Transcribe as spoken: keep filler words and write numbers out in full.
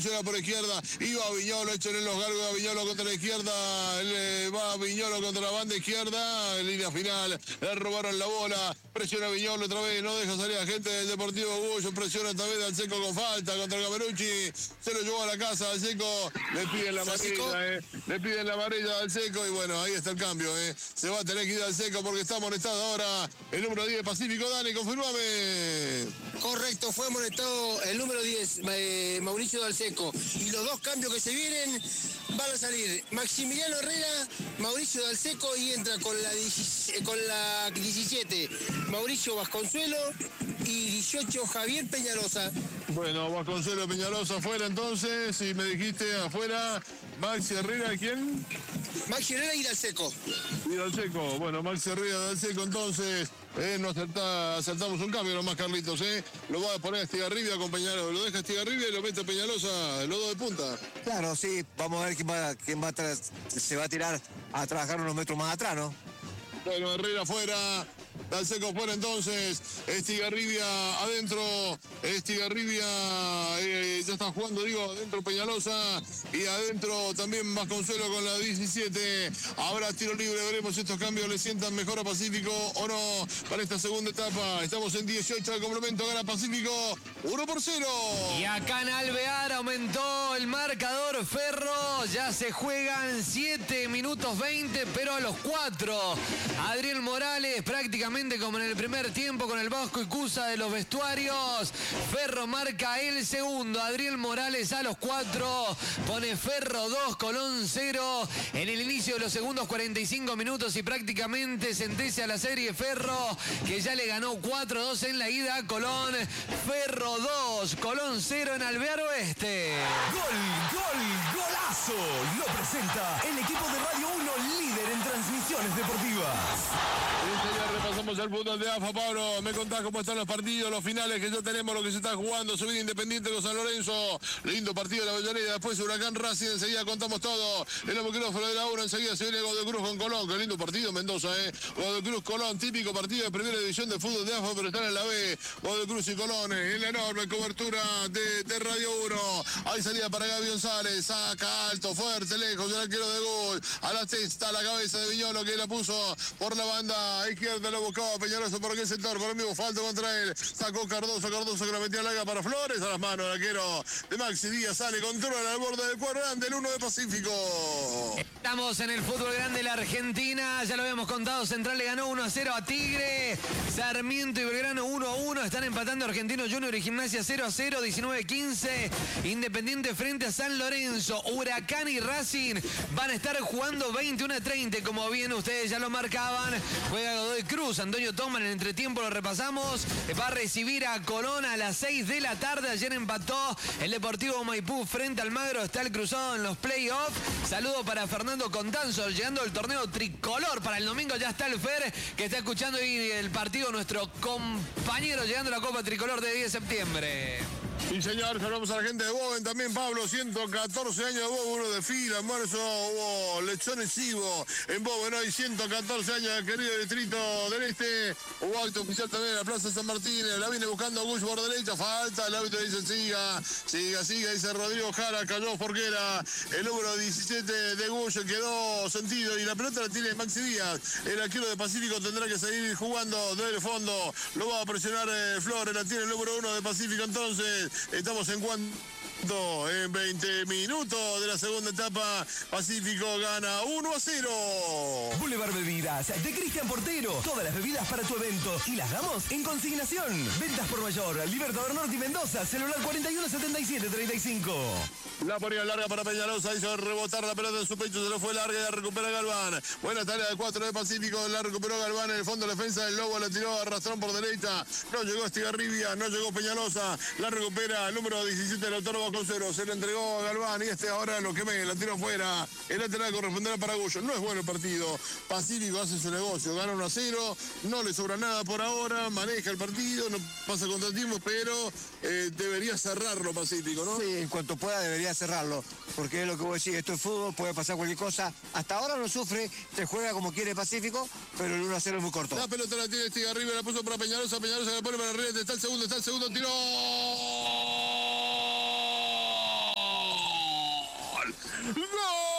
por izquierda, iba Viñolo, hecho en los galgos, Viñolo contra la izquierda, le va Viñolo contra la banda izquierda, en línea final, le robaron la bola, presiona Viñolo otra vez, no deja salir a gente del Deportivo Cuyo, presiona esta vez al Seco con falta contra Camerucci, se lo llevó a la casa al Seco, le piden la amarilla, eh, le piden la amarilla al Seco y bueno, ahí está el cambio, eh. Se va a tener que ir al Seco porque está amonestado ahora el número diez Pacífico. Dani, confirmame. Correcto, fue amonestado el número diez, eh, Mauricio Dalseco. Y los dos cambios que se vienen van a salir Maximiliano Herrera, Mauricio Dalseco, y entra con la, con la diecisiete Mauricio Vasconcelos y dieciocho Javier Peñalosa. Bueno, Vasconcelos Peñalosa afuera entonces, y me dijiste afuera Maxi Herrera, ¿quién? Maxi Herrera y Dalseco. Y Dalseco, bueno, Maxi Herrera, Dalseco entonces. Eh, no acerta, acertamos un cambio nomás, Carlitos, ¿eh? Lo va a poner a Estigarribia con Peñalosa, lo deja Estigarribia y lo mete a Peñalosa, los dos de punta. Claro, sí, vamos a ver quién va, quién va a tra- se va a tirar a trabajar unos metros más atrás, ¿no? Bueno, Herrera afuera, Dalseco fuera entonces, Estigarribia adentro, Estigarribia eh, ya está jugando, digo, adentro Peñalosa y adentro también Vasconcelos con la diecisiete. Habrá tiro libre, veremos si estos cambios le sientan mejor a Pacífico o no para esta segunda etapa. Estamos en dieciocho del complemento, gana Pacífico uno por cero. Y acá en Alvear aumentó el marcador, Ferro, ya se juegan siete minutos veinte, pero a los cuatro. Adriel Morales prácticamente como en el primer tiempo con el Vasco y Cusa de los vestuarios. Ferro marca el segundo. Adriel Morales a los cuatro. Pone Ferro dos, Colón cero. En el inicio de los segundos cuarenta y cinco minutos y prácticamente sentencia a la serie Ferro, que ya le ganó cuatro dos en la ida a Colón. Ferro dos, Colón cero en Alvear Oeste. Gol, gol, golazo. Lo presenta el equipo de Radio uno, líder en transmisiones deportivas. Sí, señor, repasamos el fútbol de A F A, Pablo. Me contás cómo están los partidos, los finales que ya tenemos, lo que se está jugando. Subir Independiente con San Lorenzo. Lindo partido de la Avellaneda. Después Huracán Racing. Enseguida contamos todo. En el micrófono de la uno. Enseguida se viene Godoy Cruz con Colón. Qué lindo partido, Mendoza, ¿eh? Godoy Cruz Colón. Típico partido de primera división de fútbol de A F A, pero están en la B. Godoy Cruz y Colón. En la enorme cobertura de, de Radio uno. Hay salida para Gaby González. Saca alto, fuerte, lejos. El arquero de gol. A la testa, la cabeza de Viñolo que la puso por la banda izquierda. Lo buscaba Peñalosa por aquel sector. Por el mismo falta contra él. Sacó Cardoso. Cardoso que la metía larga para Flores. A las manos del arquero de Maxi Díaz. Sale, controla al borde del cuadro grande. El uno de Pacífico. Estamos en el fútbol grande de la Argentina. Ya lo habíamos contado. Central le ganó uno a cero a Tigre. Sarmiento y Belgrano uno a uno. Están empatando Argentino Junior y Gimnasia cero a cero. diecinueve quince. Independiente frente a San Lorenzo. Huracán y Racing van a estar jugando veintiuno a treinta. Como bien ustedes ya lo marcaban. Juega Godoy Cruz. Antonio Toma en el entretiempo lo repasamos. Va a recibir a Colón a las seis de la tarde. Ayer empató el Deportivo Maipú frente al Magro. Está el cruzado en los playoffs. Saludo para Fernando Contanzo, llegando el torneo tricolor para el domingo. Ya está el Fer, que está escuchando ahí el partido, nuestro compañero llegando a la Copa Tricolor de diez de septiembre. Sí, señor, saludamos a la gente de Boven también, Pablo, ciento catorce años de Boven, uno de fila, en marzo hubo lechones Ivo en Boven, hoy ciento catorce años del querido distrito del Este, hubo acto oficial también en la Plaza San Martín, la viene buscando a Gush por derecha, falta, el árbitro dice siga, siga, siga, dice Rodrigo Jara, cayó Forquera, el número diecisiete de Gush quedó sentido y la pelota la tiene Maxi Díaz, el arquero de Pacífico tendrá que seguir jugando desde el fondo, lo va a presionar eh, Flores, la tiene el número uno de Pacífico entonces. Estamos en cuanto en veinte minutos de la segunda etapa. Pacífico gana uno a cero. Boulevard Bebidas de Cristian Portero. Todas las bebidas para tu evento y las damos en consignación. Ventas por mayor. Libertador Norte y Mendoza. Celular cuarenta y uno setenta y siete treinta y cinco. La ponía larga para Peñalosa, hizo rebotar la pelota en su pecho, se lo fue larga y la recupera Galván. Buena tarea de cuatro de Pacífico, la recuperó Galván en el fondo de defensa del Lobo, la tiró a Rastrón por derecha, no llegó Estigarribia, no llegó Peñalosa, la recupera el número diecisiete del Autónomo Vasconcelos, se la entregó a Galván y este ahora lo quemé, la tiró afuera, el lateral corresponderá para Gullo. No es bueno el partido, Pacífico hace su negocio, gana uno a cero, no le sobra nada por ahora, maneja el partido, no pasa contratiempo, pero eh, debería cerrarlo Pacífico, ¿no? Sí, en cuanto pueda debería cerrarlo, porque es lo que voy a decir, esto es fútbol, puede pasar cualquier cosa. Hasta ahora no sufre, se juega como quiere Pacífico, pero el uno a cero es muy corto. La pelota la tiene Estigarribia, la puso para Peñalosa, Peñalosa la pone para arriba, está el segundo, está el segundo, tiró. ¡Gol! ¡Gol!